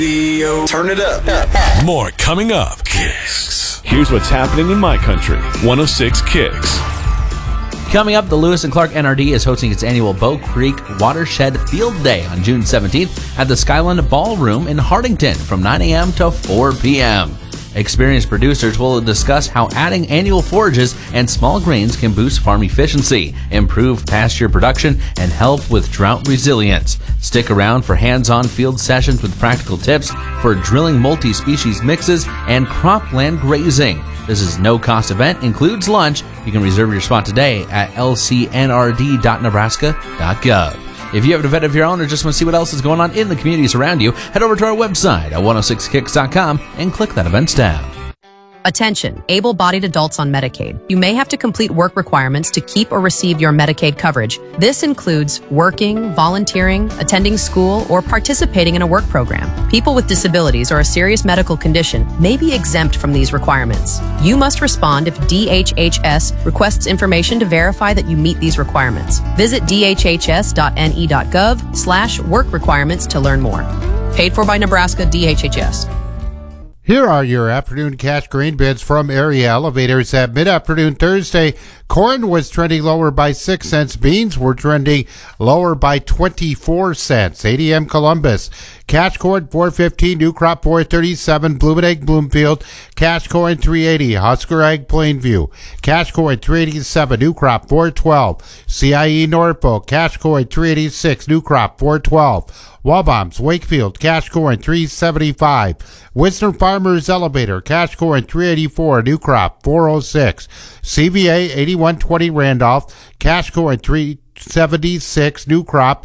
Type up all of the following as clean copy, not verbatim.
Turn it up. More coming up. Kicks. Here's what's happening in my country. 106 Kicks. Coming up, the Lewis and Clark NRD is hosting its annual Bow Creek Watershed Field Day on June 17th at the Skyland Ballroom in Hardington from 9 a.m. to 4 p.m. Experienced producers will discuss how adding annual forages and small grains can boost farm efficiency, improve pasture production, and help with drought resilience. Stick around for hands-on field sessions with practical tips for drilling multi-species mixes and cropland grazing. This is no-cost event, includes lunch. You can reserve your spot today at lcnrd.nebraska.gov. If you have an event of your own or just want to see what else is going on in the communities around you, head over to our website at 106kicks.com and click that Events tab. Attention, able-bodied adults on Medicaid. You may have to complete work requirements to keep or receive your Medicaid coverage. This includes working, volunteering, attending school, or participating in a work program. People with disabilities or a serious medical condition may be exempt from these requirements. You must respond if DHHS requests information to verify that you meet these requirements. Visit dhhs.ne.gov/work requirements to learn more. Paid for by Nebraska DHHS. Here are your afternoon cash grain bids from area elevators at mid-afternoon Thursday. Corn was trending lower by 6 cents. Beans were trending lower by 24 cents. ADM Columbus. Cash corn $4.15, new crop $4.37, Blooming Egg Bloomfield, cash corn $3.80, Husker Egg Plainview, cash corn $3.87, new crop $4.12, CIE Norfolk, cash corn $3.86, new crop $4.12, Wabombs Wakefield, cash corn $3.75, Wisner Farmers Elevator, cash corn $3.84, new crop $4.06, CVA 8120 Randolph, cash corn $3.76, new crop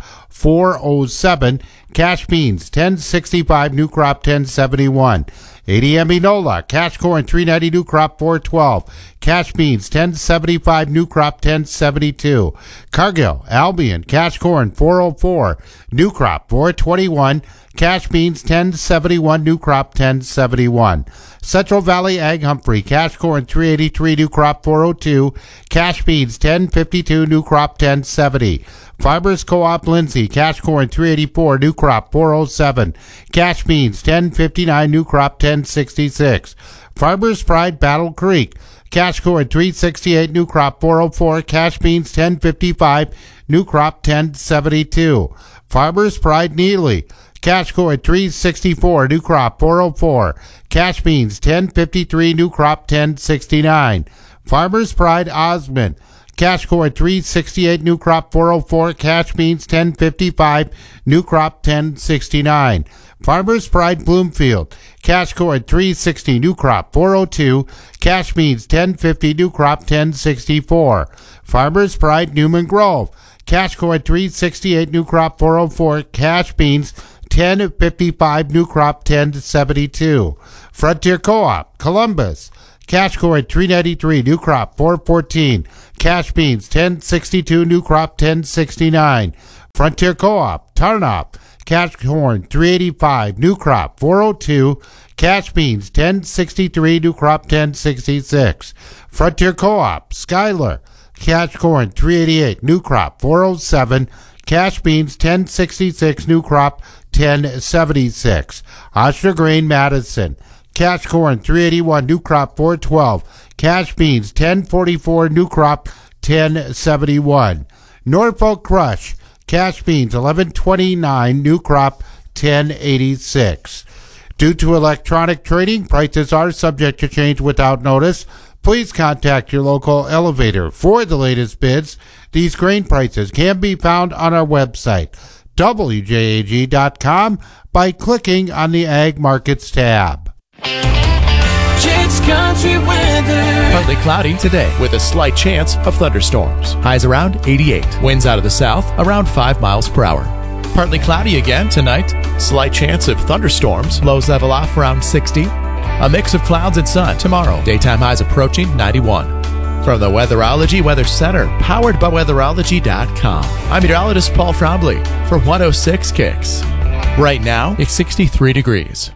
$4.07, cash beans $10.65, new crop $10.71. ADM Enola, cash corn $3.90, new crop $4.12, cash beans $10.75, new crop $10.72. Cargill Albion, cash corn $4.04, new crop $4.21, cash beans $10.71, new crop $10.71. Central Valley Ag Humphrey, cash corn $3.83, new crop $4.02, cash beans $10.52, new crop $10.70. Farmers Co-op Lindsay, cash corn $3.84, new crop $4.07, cash beans $10.59, new crop $10.66. Farmers Pride Battle Creek, cash corn $3.68, new crop $4.04, cash beans $10.55, new crop $10.72. Farmers Pride Neely, cash corn $3.64, new crop $4.04, cash beans $10.53, new crop $10.69. Farmers Pride Osmond, cash corn $3.68, new crop $4.04, cash beans $10.55, new crop $10.69. Farmers Pride Bloomfield, cash corn $3.60, new crop $4.02, cash beans $10.50, new crop $10.64. Farmers Pride Newman Grove, cash corn $3.68, new crop $4.04, cash beans $10.55, new crop $10.72. Frontier Co-op Columbus, cash corn $3.93, new crop $4.14, cash beans $10.62, new crop $10.69. Frontier Co-op Tarnop, cash corn $3.85, new crop $4.02, cash beans $10.63, new crop $10.66. Frontier Co-op Schuyler, cash corn $3.88, new crop $4.07, cash beans $10.66, new crop $10.76. Oshner Grain Madison, cash corn $3.81, new crop $4.12, cash beans $10.44, new crop $10.71. Norfolk Crush, cash beans $11.29, new crop $10.86. Due to electronic trading, prices are subject to change without notice. Please contact your local elevator for the latest bids. These grain prices can be found on our website, WJAG.com, by clicking on the Ag Markets tab. Kicks Country Weather. Partly cloudy today with a slight chance of thunderstorms. Highs around 88. Winds out of the south around 5 miles per hour. Partly cloudy again tonight. Slight chance of thunderstorms. Lows level off around 60. A mix of clouds and sun tomorrow. Daytime highs approaching 91. From the Weatherology Weather Center, powered by Weatherology.com. I'm meteorologist Paul Trombley for 106 Kicks. Right now, it's 63 degrees.